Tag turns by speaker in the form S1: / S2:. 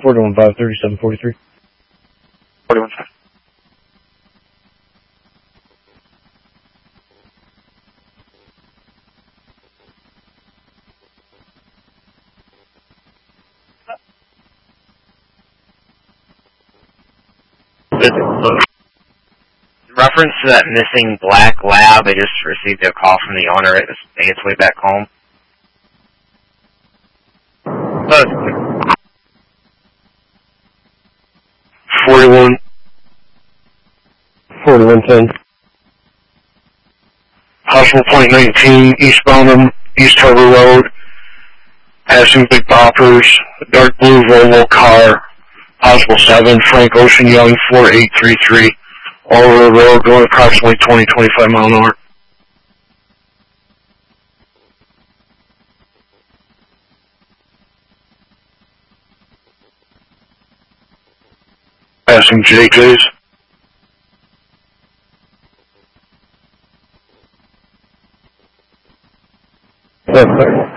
S1: 415 3743.
S2: 415.
S3: Reference to that missing black lab, I just received a call from the owner. It was making its way back home.
S1: 4110.
S2: Possible point 19, eastbound on East Harbor Road. Passing big boppers, a dark blue Volvo car. Possible 7, Frank Ocean Young, 4833. All over the road, going approximately 20-25 mile an hour. Passing JJ's.
S1: Yes, sir.